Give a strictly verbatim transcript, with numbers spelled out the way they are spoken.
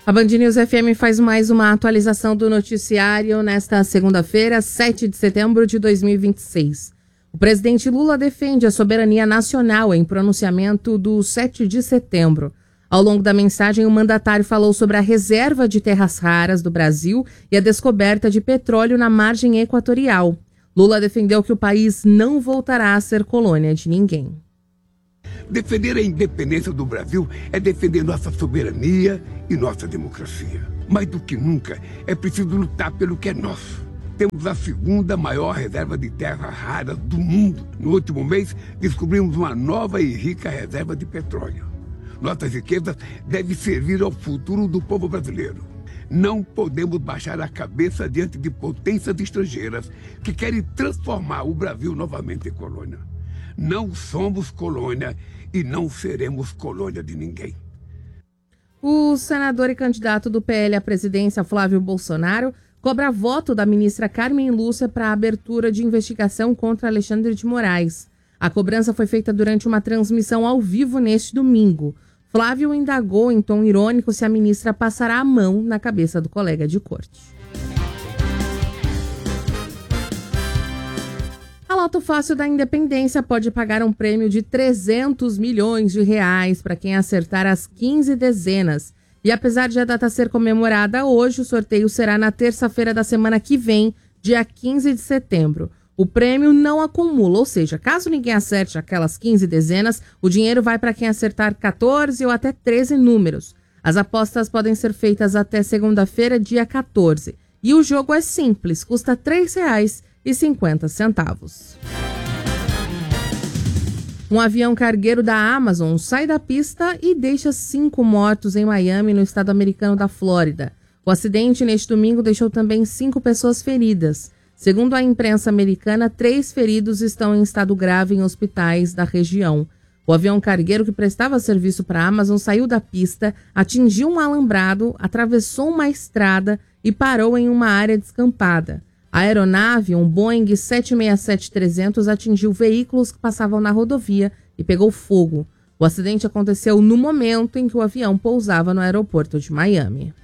A Band News F M faz mais uma atualização do noticiário nesta segunda-feira, sete de setembro de dois mil e vinte e seis. O presidente Lula defende a soberania nacional em pronunciamento do sete de setembro. Ao longo da mensagem, o mandatário falou sobre a reserva de terras raras do Brasil e a descoberta de petróleo na margem equatorial. Lula defendeu que o país não voltará a ser colônia de ninguém. Defender a independência do Brasil é defender nossa soberania e nossa democracia. Mais do que nunca, é preciso lutar pelo que é nosso. Temos a segunda maior reserva de terras raras do mundo. No último mês, descobrimos uma nova e rica reserva de petróleo. Nossas riquezas devem servir ao futuro do povo brasileiro. Não podemos baixar a cabeça diante de potências estrangeiras que querem transformar o Brasil novamente em colônia. Não somos colônia e não seremos colônia de ninguém. O senador e candidato do P L à presidência, Flávio Bolsonaro, cobra voto da ministra Carmen Lúcia para a abertura de investigação contra Alexandre de Moraes. A cobrança foi feita durante uma transmissão ao vivo neste domingo. Flávio indagou em tom irônico se a ministra passará a mão na cabeça do colega de corte. A Loto Fácil da Independência pode pagar um prêmio de trezentos milhões de reais para quem acertar as quinze dezenas. E apesar de a data ser comemorada hoje, o sorteio será na terça-feira da semana que vem, dia quinze de setembro. O prêmio não acumula, ou seja, caso ninguém acerte aquelas quinze dezenas, o dinheiro vai para quem acertar catorze ou até treze números. As apostas podem ser feitas até segunda-feira, dia quatorze. E o jogo é simples, custa três reais e cinquenta centavos. Um avião cargueiro da Amazon sai da pista e deixa cinco mortos em Miami, no estado americano da Flórida. O acidente neste domingo deixou também cinco pessoas feridas. Segundo a imprensa americana, três feridos estão em estado grave em hospitais da região. O avião cargueiro que prestava serviço para a Amazon saiu da pista, atingiu um alambrado, atravessou uma estrada e parou em uma área descampada. A aeronave, um Boeing sete seis sete trezentos, atingiu veículos que passavam na rodovia e pegou fogo. O acidente aconteceu no momento em que o avião pousava no aeroporto de Miami.